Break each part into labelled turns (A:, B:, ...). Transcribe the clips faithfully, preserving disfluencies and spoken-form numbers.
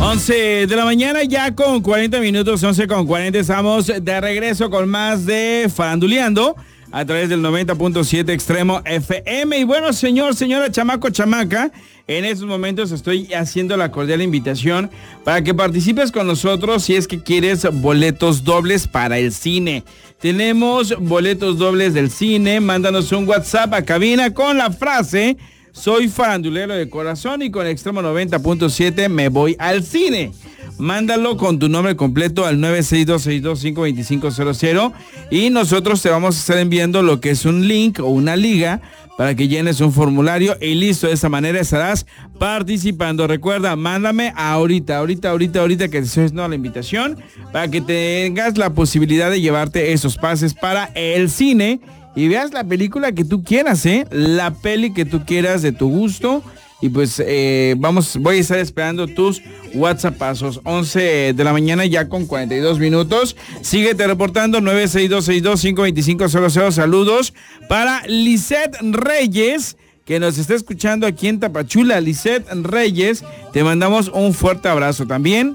A: once de la mañana ya con cuarenta minutos, once con cuarenta, estamos de regreso con más de Faranduleando a través del noventa punto siete Extremo F M. Y bueno, señor, señora, chamaco, chamaca, en estos momentos estoy haciendo la cordial invitación para que participes con nosotros si es que quieres boletos dobles para el cine. Tenemos boletos dobles del cine. Mándanos un WhatsApp a cabina con la frase: soy farandulero de corazón y con Extremo noventa punto siete me voy al cine. Mándalo con tu nombre completo al nueve seis dos seis dos cinco dos cinco cero cero y nosotros te vamos a estar enviando lo que es un link o una liga para que llenes un formulario y listo. De esa manera estarás participando. Recuerda, mándame ahorita, ahorita, ahorita, ahorita que te estoy haciendo la invitación para que tengas la posibilidad de llevarte esos pases para el cine y veas la película que tú quieras, ¿eh? La peli que tú quieras de tu gusto. Y pues eh, vamos, voy a estar esperando tus WhatsAppazos. once de la mañana ya con cuarenta y dos minutos. Síguete reportando nueve seis dos seis dos cinco dos cinco cero cero. Saludos para Lisette Reyes, que nos está escuchando aquí en Tapachula. Lisette Reyes, te mandamos un fuerte abrazo también.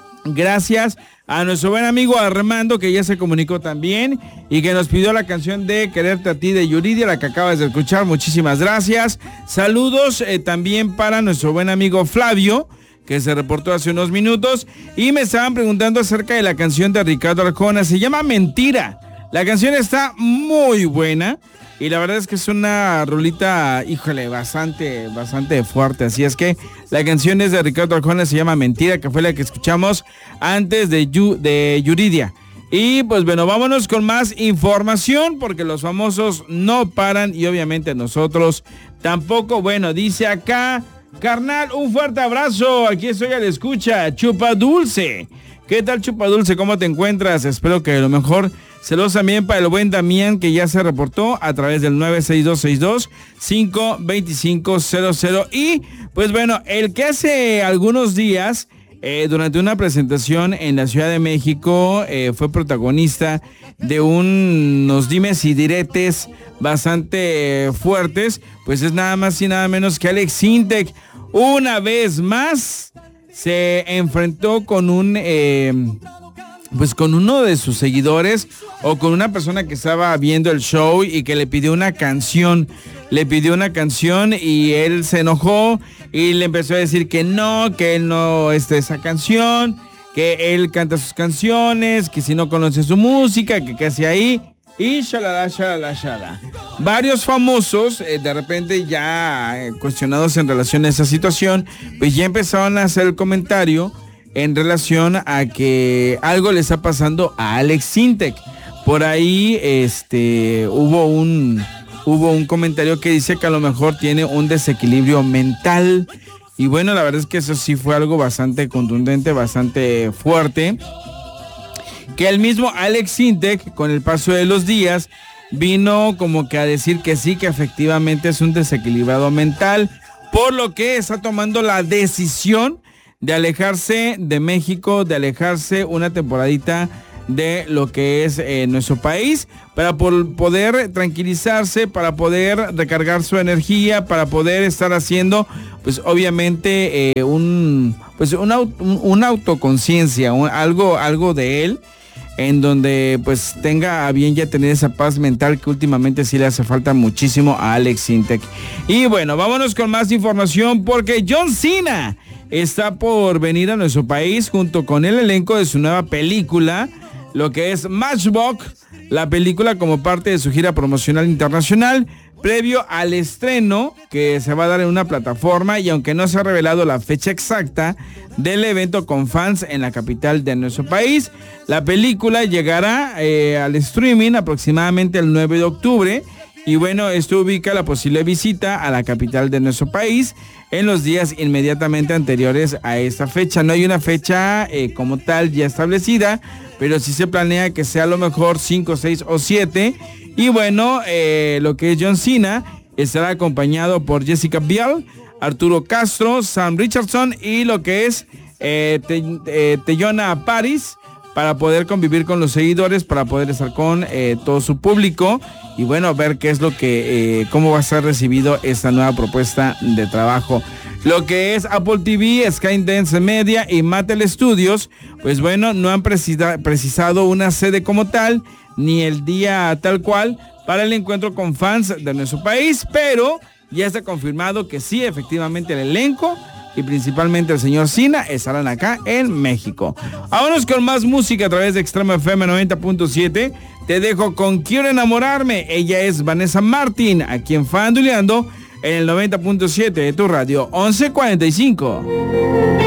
A: Gracias a nuestro buen amigo Armando, que ya se comunicó también y que nos pidió la canción de Quererte a ti de Yuridia, la que acabas de escuchar. Muchísimas gracias. Saludos eh, también para nuestro buen amigo Flavio, que se reportó hace unos minutos y me estaban preguntando acerca de la canción de Ricardo Arjona. Se llama Mentira. La canción está muy buena y la verdad es que es una rolita, híjole, bastante, bastante fuerte. Así es que la canción es de Ricardo Arjona, se llama Mentira, que fue la que escuchamos antes de, Yu, de Yuridia. Y pues bueno, vámonos con más información porque los famosos no paran y obviamente nosotros tampoco. Bueno, dice acá, carnal, un fuerte abrazo. Aquí estoy a la escucha. Chupa Dulce. ¿Qué tal, Chupa Dulce? ¿Cómo te encuentras? Espero que lo mejor. Saludos también para el buen Damián, que ya se reportó a través del nueve seis dos seis dos cinco dos cinco cero cero. Y pues bueno, el que hace algunos días, eh, durante una presentación en la Ciudad de México, eh, fue protagonista de un, unos dimes y diretes bastante eh, fuertes, pues es nada más y nada menos que Alex Sintek. Una vez más se enfrentó con un... Eh, pues con uno de sus seguidores o con una persona que estaba viendo el show y que le pidió una canción, le pidió una canción y él se enojó y le empezó a decir que no, que él no es de esa canción, que él canta sus canciones, que si no conoce su música, que casi ahí, y shalala, shalala, shalala. Varios famosos, eh, de repente ya eh, cuestionados en relación a esa situación, pues ya empezaron a hacer el comentario en relación a que algo le está pasando a Alex Sintek. Por ahí este hubo un hubo un comentario que dice que a lo mejor tiene un desequilibrio mental. Y bueno, la verdad es que eso sí fue algo bastante contundente, bastante fuerte. Que el mismo Alex Sintek, con el paso de los días, vino como que a decir que sí, que efectivamente es un desequilibrado mental, por lo que está tomando la decisión de alejarse de México, de alejarse una temporadita de lo que es eh, nuestro país, para por poder tranquilizarse, para poder recargar su energía, para poder estar haciendo, pues obviamente, eh, un, pues una, un, una autoconciencia, un, algo, algo de él, en donde pues tenga a bien ya tener esa paz mental que últimamente sí le hace falta muchísimo a Alex Sintek. Y bueno, vámonos con más información porque John Cena está por venir a nuestro país junto con el elenco de su nueva película, lo que es Matchbox, la película como parte de su gira promocional internacional, previo al estreno que se va a dar en una plataforma, y aunque no se ha revelado la fecha exacta del evento con fans en la capital de nuestro país, la película llegará eh, al streaming aproximadamente el nueve de octubre. Y bueno, esto ubica la posible visita a la capital de nuestro país en los días inmediatamente anteriores a esta fecha. No hay una fecha eh, como tal ya establecida, pero sí se planea que sea a lo mejor cinco, seis o siete. Y bueno, eh, lo que es John Cena estará acompañado por Jessica Biel, Arturo Castro, Sam Richardson y lo que es eh, Te, eh, Teyona Paris, para poder convivir con los seguidores, para poder estar con eh, todo su público y bueno, ver qué es lo que, eh, cómo va a ser recibido esta nueva propuesta de trabajo. Lo que es Apple T V, Skydance Media y Mattel Studios, pues bueno, no han precisa, precisado una sede como tal, ni el día tal cual, para el encuentro con fans de nuestro país, pero ya está confirmado que sí, efectivamente el elenco y principalmente el señor Cena estarán acá en México. Vámonos con más música a través de Extremo F M noventa punto siete. Te dejo con Quiero Enamorarme. Ella es Vanessa Martín, aquí en Faranduleando, en el noventa punto siete de tu radio, once cuarenta y cinco.